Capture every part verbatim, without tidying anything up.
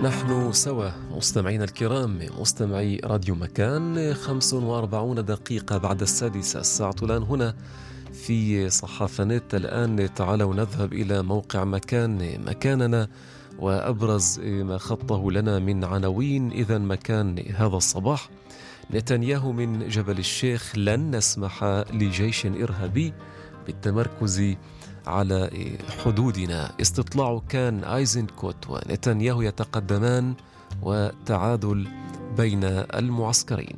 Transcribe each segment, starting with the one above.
نحن سوا مستمعينا الكرام، مستمعي راديو مكان، خمس وأربعون دقيقة بعد السادسة الساعة الآن هنا في صحافة نت. الآن تعالوا نذهب إلى موقع مكان مكاننا وأبرز ما خطه لنا من عناوين. إذن مكان هذا الصباح: نتنياهو من جبل الشيخ: لن نسمح لجيش إرهابي بالتمركز على حدودنا. استطلاع كان ايزنكوت ونتنياهو يتقدمان وتعادل بين المعسكرين.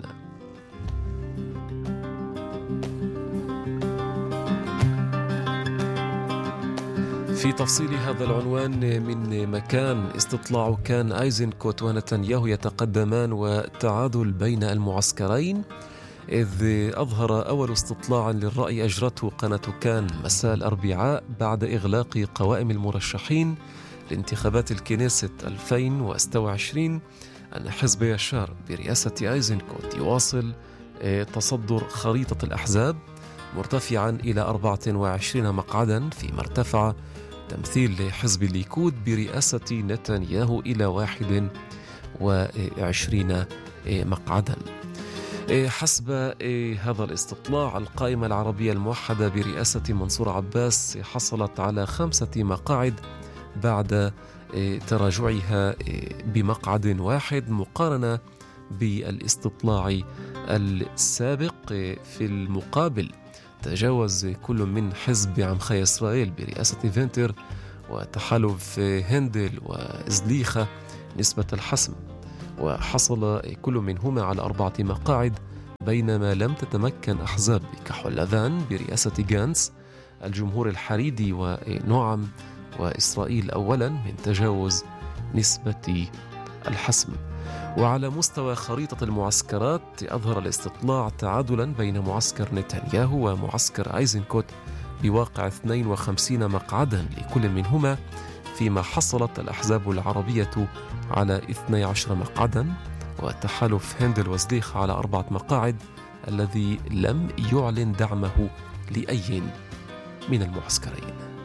في تفصيل هذا العنوان من مكان: استطلاع كان ايزنكوت ونتنياهو يتقدمان وتعادل بين المعسكرين، إذ أظهر أول استطلاع للرأي أجرته قناة كان مساء الأربعاء بعد إغلاق قوائم المرشحين لانتخابات الكنيست ألفين وواحد وعشرين أن حزب يشار برئاسة ايزنكوت يواصل تصدر خريطة الأحزاب، مرتفعا إلى أربعة وعشرين مقعدا، فيما ارتفع تمثيل حزب الليكود برئاسة نتنياهو إلى واحد وعشرين مقعدا. حسب هذا الاستطلاع، القائمة العربية الموحدة برئاسة منصور عباس حصلت على خمسة مقاعد بعد تراجعها بمقعد واحد مقارنة بالاستطلاع السابق. في المقابل، تجاوز كل من حزب عمخي إسرائيل برئاسة فينتر وتحالف هندل وزليخة نسبة الحسم، وحصل كل منهما على أربعة مقاعد، بينما لم تتمكن أحزاب كحلذان برئاسة جانس، الجمهور الحريدي ونعم وإسرائيل أولا من تجاوز نسبة الحسم. وعلى مستوى خريطة المعسكرات، أظهر الاستطلاع تعادلا بين معسكر نتنياهو ومعسكر ايزنكوت بواقع اثنين وخمسين مقعدا لكل منهما، فيما حصلت الأحزاب العربية على اثني عشر مقعدا وتحالف هندل وزليخ على أربعة مقاعد، الذي لم يعلن دعمه لأي من المعسكرين.